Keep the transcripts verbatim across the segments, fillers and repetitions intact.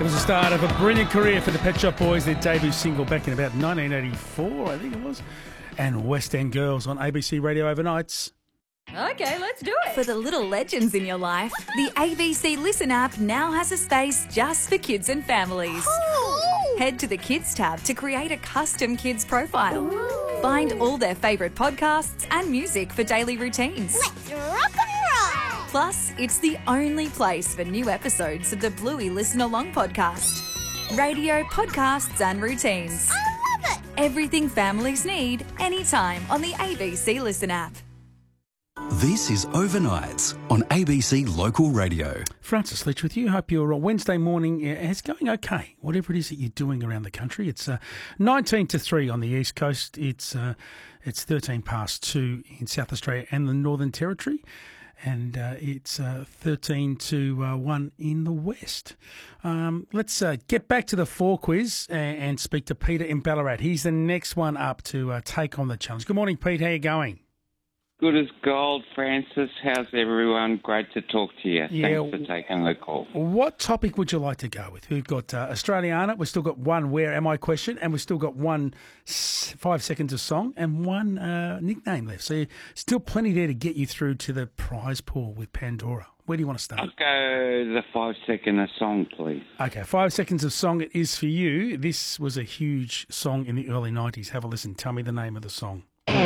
was the start of a brilliant career for the Pet Shop Boys. Their debut single back in about nineteen eighty-four, I think it was, and West End Girls on A B C Radio Overnights. Okay, let's do it. For the little legends in your life, the A B C Listen app now has a space just for kids and families. Ooh. Head to the Kids tab to create a custom kids profile. Ooh. Find all their favourite podcasts and music for daily routines. Let's rock and roll. Plus, it's the only place for new episodes of the Bluey Listen Along podcast. Radio, podcasts and routines. I love it. Everything families need, anytime on the A B C Listen app. This is Overnights on A B C Local Radio. Francis Leach with you. Hope your Wednesday morning is going okay, whatever it is that you're doing around the country. It's uh, nineteen to three on the East Coast. It's uh, it's thirteen past two in South Australia and the Northern Territory. And uh, it's uh, thirteen to one in the West. Um, let's uh, get back to the four quiz and, and speak to Peter in Ballarat. He's the next one up to uh, take on the challenge. Good morning, Pete. How are you going? Good as gold, Francis. How's everyone? Great to talk to you. Yeah. Thanks for taking the call. What topic would you like to go with? We've got uh, Australiana. We've still got one Where Am I question, and we've still got one s- five seconds of song and one uh, nickname left. So still plenty there to get you through to the prize pool with Pandora. Where do you want to start? I'll go the five second a song, please. Okay, five seconds of song it is for you. This was a huge song in the early nineties. Have a listen. Tell me the name of the song.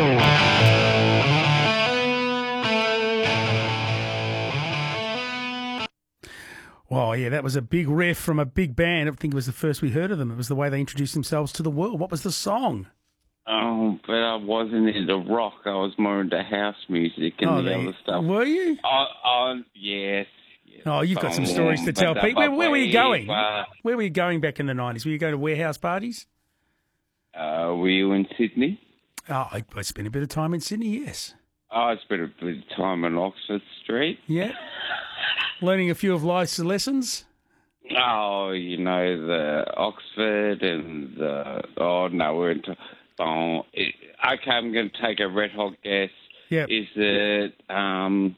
Well, yeah, that was a big riff from a big band. I think it was the first we heard of them. It was the way they introduced themselves to the world. What was the song? Oh, but I wasn't into rock. I was more into house music and Oh, the they- other stuff. Were you? Oh, oh yes, yes. Oh, you've got some Oh, stories to tell. but Pete, where, where were you going? Uh, Where were you going back in the nineties? Were you going to warehouse parties? uh, were you in Sydney? Oh, I, I spent a bit of time in Sydney, yes. Oh, I spent a bit of time on Oxford Street. Yeah. Learning a few of life's lessons. Oh, you know, the Oxford and the... Oh, no, we're into... Oh, it, okay, I'm going to take a red hot guess. Yep. Is it... Um,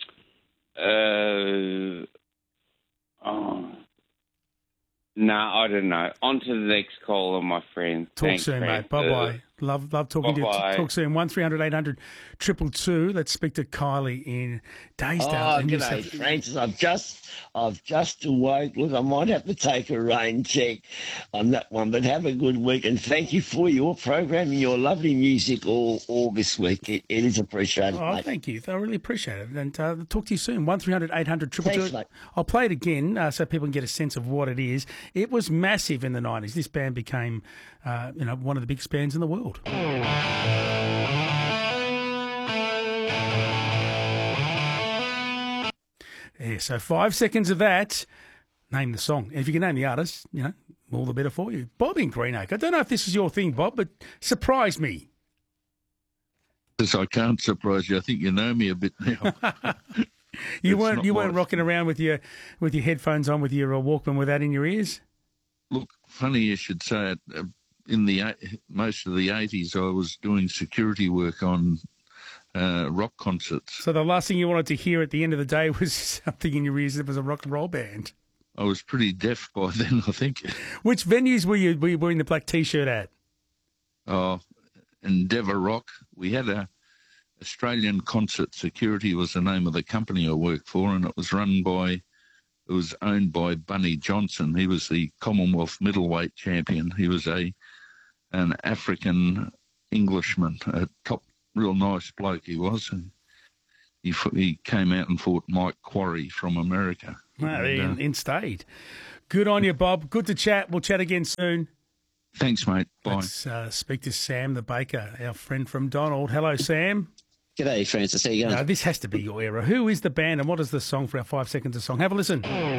uh, oh, no, I don't know. On to the next caller, my friend. Talk Thanks, soon, friend. mate. Bye-bye. Love love talking Bye-bye. to you. Talk soon. one three hundred eight hundred two two two. Let's speak to Kylie in Daysdale. Oh, in New g'day, South- Francis. I've just, I've just awoke. Look, I might have to take a rain check on that one, but have a good week and thank you for your program and your lovely music all, all this week. It, it is appreciated, Oh, mate. thank you. I really appreciate it. And uh, talk to you soon. one three hundred eight hundred two two two. Thanks, mate. I'll play it again uh, so people can get a sense of what it is. It was massive in the nineties. This band became, uh, you know, one of the biggest bands in the world. Yeah, so five seconds of that. Name the song. If you can name the artist, you know, all the better for you. Bob in Greenacre. I don't know if this is your thing, Bob, but surprise me. Yes, I can't surprise you. I think you know me a bit now. You It's weren't not you weren't my- rocking around with your with your headphones on with your uh, Walkman with that in your ears? Look, funny you should say it. Uh, In the eight- most of the eighties, I was doing security work on uh, rock concerts. So the last thing you wanted to hear at the end of the day was something in your ears that was a rock and roll band. I was pretty deaf by then, I think. Which venues were you were you wearing the black T-shirt at? Oh, Endeavour Rock. We had a Australian Concert Security was the name of the company I worked for, and it was run by, it was owned by Bunny Johnson. He was the Commonwealth middleweight champion. He was a an African Englishman, a top, real nice bloke he was. And he fo- he came out and fought Mike Quarry from America. No, And, in, uh, in stayed. Good on you, Bob. Good to chat. We'll chat again soon. Thanks, mate. Bye. Let's uh, speak to Sam the baker, our friend from Donald. Hello, Sam. G'day, Francis. How you going? No, this has to be your era. Who is the band and what is the song for our five seconds of song? Have a listen.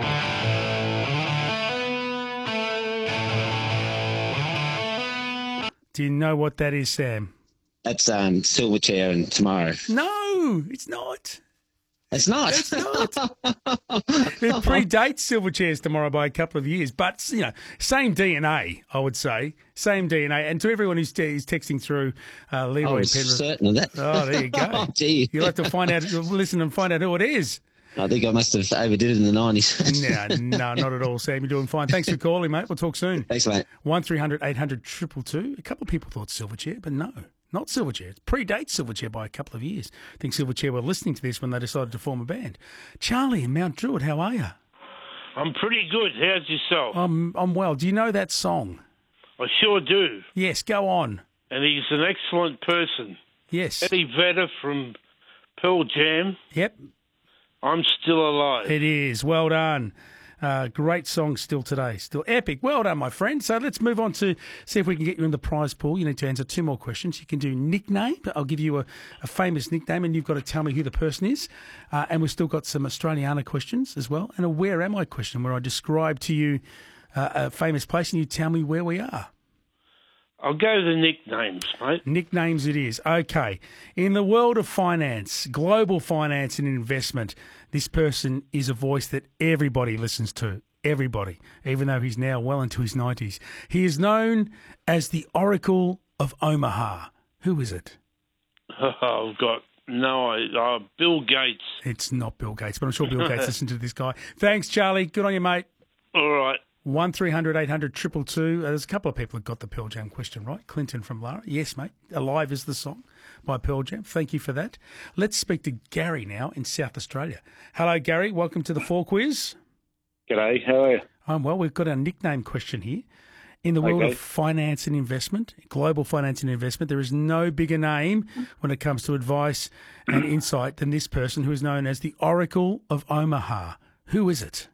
Do you know what that is, Sam? That's um, Silverchair and Tomorrow. No, it's not. It's not. It's not. It predates Silverchairs Tomorrow by a couple of years, but you know, same D N A, I would say, same D N A. And to everyone who's, is texting through, uh, I Leroy was Penrith. certain of that. Oh, there you go. Oh, gee. You'll have to find out, listen and find out who it is. I think I must have overdid it in the nineties. no, no, not at all, Sam. You're doing fine. Thanks for calling, mate. We'll talk soon. Thanks, mate. one three hundred eight hundred two two two. A couple of people thought Silverchair, but no, not Silverchair. It predates Silverchair by a couple of years. I think Silverchair were listening to this when they decided to form a band. Charlie in Mount Druitt, how are you? I'm pretty good. How's yourself? I'm, I'm well. Do you know that song? I sure do. Yes, go on. And he's an excellent person. Yes. Eddie Vedder from Pearl Jam. Yep. I'm Still Alive. It is. Well done. Uh, great song still today. Still epic. Well done, my friend. So let's move on to see if we can get you in the prize pool. You need to answer two more questions. You can do nickname. I'll give you a, a famous nickname and you've got to tell me who the person is. Uh, and we've still got some Australiana questions as well. And a where am I question where I describe to you uh, a famous place and you tell me where we are. I'll go the nicknames, mate. Nicknames it is. Okay. In the world of finance, global finance and investment, this person is a voice that everybody listens to. Everybody, even though he's now well into his nineties. He is known as the Oracle of Omaha. Who is it? Oh, I've got no idea. Uh, Bill Gates. It's not Bill Gates, but I'm sure Bill Gates listened to this guy. Thanks, Charlie. Good on you, mate. All right. one three hundred eight hundred two two two. Uh, there's a couple of people that got the Pearl Jam question right. Clinton from Lara. Yes, mate. Alive is the song by Pearl Jam. Thank you for that. Let's speak to Gary now in South Australia. Hello, Gary. Welcome to the Four Quiz. G'day. How are you? Um, well, we've got our nickname question here. In the world Okay. of finance and investment, global finance and investment, there is no bigger name when it comes to advice and insight than this person who is known as the Oracle of Omaha. Who is it?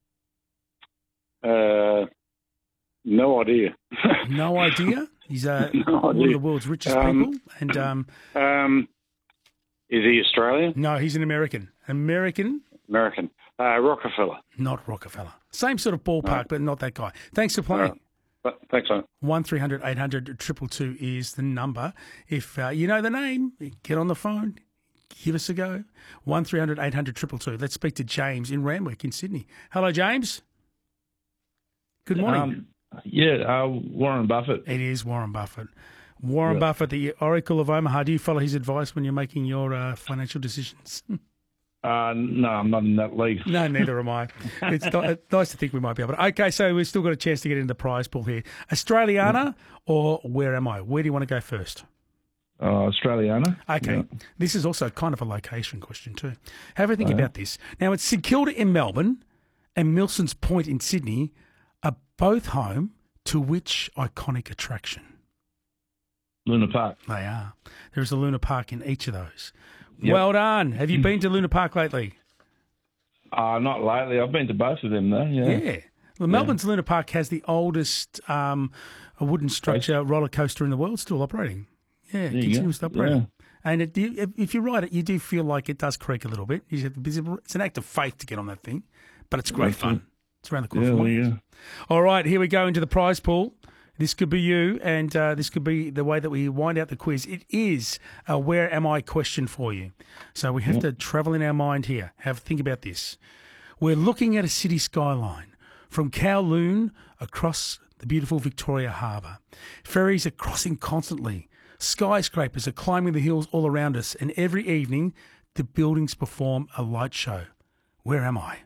Uh, no idea. No idea. He's uh, No one of idea. the world's richest Um, people. And um, Um, is he Australian? no, he's an American. American, American. Uh, Rockefeller. not Rockefeller. Same sort of ballpark, but not that guy. Thanks for playing. Right. But thanks, mate. one three hundred eight hundred two two two is the number. If uh, you know the name, get on the phone, give us a go. one three hundred eight hundred two two two. Let's speak to James in Randwick in Sydney. Hello, James. Good morning. Um, yeah, uh, Warren Buffett. It is Warren Buffett. Warren Yeah. Buffett, the Oracle of Omaha. Do you follow his advice when you're making your uh, financial decisions? Uh, no, I'm not in that league. No, neither am I. It's ni- nice to think we might be able to. Okay, so we've still got a chance to get into the prize pool here. Australiana or where am I? Where do you want to go first? Uh, Australiana. Okay, Yeah. this is also kind of a location question too. Have a think Oh, yeah. about this. Now, it's St Kilda in Melbourne and Milson's Point in Sydney are both home to which iconic attraction? Luna Park. They are. There is a Luna Park in each of those. Yep. Well done. Have you been to Luna Park lately? Uh, not lately. I've been to both of them, though. Yeah. Yeah. Well, Melbourne's Luna Park has the oldest um, a wooden structure roller coaster in the world still operating. Yeah, it There you continues go. to operate. Yeah. And it, if if you ride it, you do feel like it does creak a little bit. You have- It's an act of faith to get on that thing, but it's great That's fun. it. It's around the corner Yeah, from there you us. go. All right, here we go into the prize pool. This could be you, and uh, this could be the way that we wind out the quiz. It is a where am I question for you. So we have Yep. to travel in our mind here. Have think about this. We're looking at a city skyline from Kowloon across the beautiful Victoria Harbour. Ferries are crossing constantly. Skyscrapers are climbing the hills all around us, and every evening the buildings perform a light show. Where am I?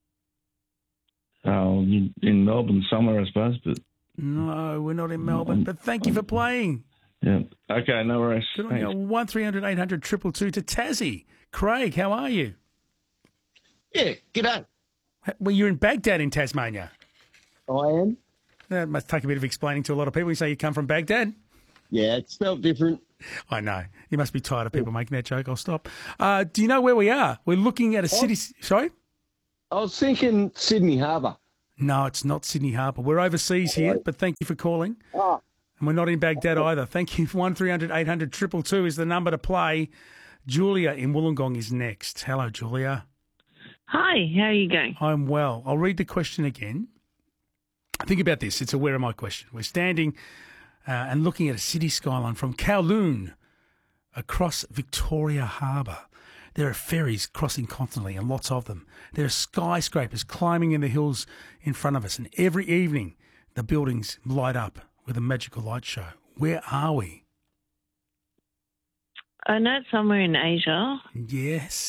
Oh, in in Melbourne somewhere, I suppose. But No, we're not in Melbourne, but thank you for playing. yeah. Okay, no worries. Good on you. Thanks. one three hundred eight hundred two two two to Tassie. Craig, how are you? Yeah, g'day. Well, you're in Baghdad in Tasmania. I am. That must take a bit of explaining to a lot of people. You say you come from Baghdad. Yeah, it's spelled different. I know. You must be tired of people making that joke. I'll stop. Uh, do you know where we are? We're looking at a city. Sorry? I was thinking Sydney Harbour. No, it's not Sydney Harbour. We're overseas here, but thank you for calling. Oh. And we're not in Baghdad either. Thank you. one three hundred eight hundred two two two is the number to play. Julia in Wollongong is next. Hello, Julia. Hi, how are you going? I'm well. I'll read the question again. Think about this. It's a where am I question. We're standing uh, and looking at a city skyline from Kowloon across Victoria Harbour. There are ferries crossing constantly and lots of them. There are skyscrapers climbing in the hills in front of us. And every evening the buildings light up with a magical light show. Where are we? I know it's somewhere in Asia. Yes.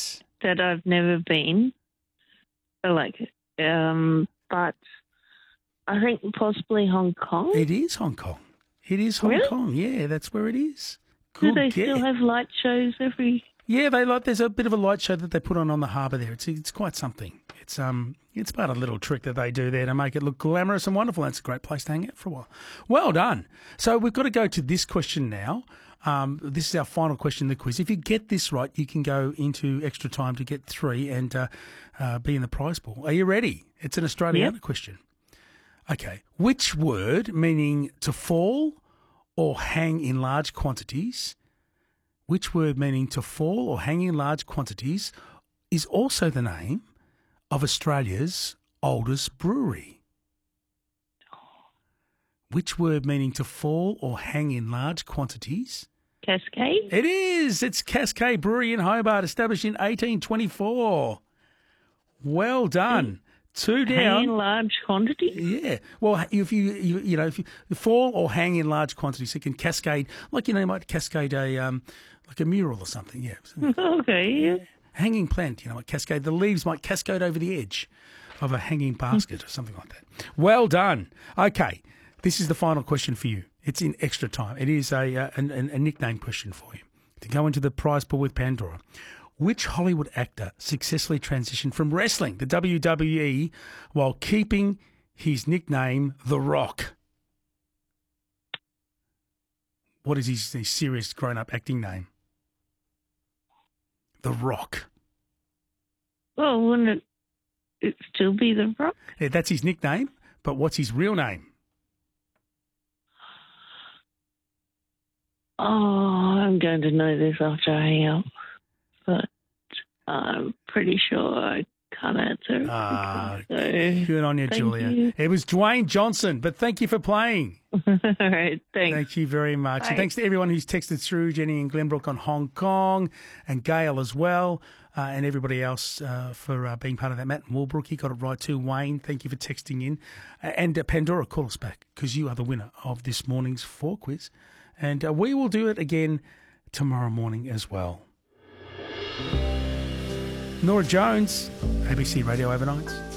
that I've never been. Like, um, but I think possibly Hong Kong. It is Hong Kong. It is Hong Really? Kong. Yeah, that's where it is. Do Good they guess. still have light shows every? Yeah, they like. There's a bit of a light show that they put on on the harbour there. It's it's quite something. It's um it's about a little trick that they do there to make it look glamorous and wonderful. That's a great place to hang out for a while. Well done. So we've got to go to this question now. Um, this is our final question in the quiz. If you get this right, you can go into extra time to get three and uh, uh, be in the prize pool. Are you ready? It's an Australiana Yep. question. Okay. Which word meaning to fall or hang in large quantities? Which word meaning to fall or hang in large quantities is also the name of Australia's oldest brewery? Which word meaning to fall or hang in large quantities? Cascade? It is. It's Cascade Brewery in Hobart, established in eighteen twenty-four. Well done. Two down. Hang in large quantities? Yeah. Well, if you, you you know, if you fall or hang in large quantities, it can cascade, like, you know, you might cascade a, um, like a mural or something, yeah. Okay, yeah. Hanging plant, you know, like cascade. The leaves might cascade over the edge of a hanging basket or something like that. Well done. Okay. This is the final question for you. It's in extra time. It is a, uh, a, a nickname question for you. To go into the prize pool with Pandora. Which Hollywood actor successfully transitioned from wrestling, the W W E, while keeping his nickname, The Rock? What is his, his serious grown-up acting name? The Rock. Well, wouldn't it, it still be The Rock? Yeah, that's his nickname, but what's his real name? Oh, I'm going to know this after I hang up, but I'm pretty sure I can't answer. Ah, so, good on you, thank Julia. you. It was Dwayne Johnson, but thank you for playing. All right, thanks. Thank you very much. Bye. And thanks to everyone who's texted through, Jenny and Glenbrook on Hong Kong, and Gail as well, uh, and everybody else uh, for uh, being part of that. Matt and Walbrook, he got it right too. Wayne, thank you for texting in. Uh, and uh, Pandora, call us back, because you are the winner of this morning's four quiz. And uh, we will do it again tomorrow morning as well. Nora Jones, A B C Radio Overnights.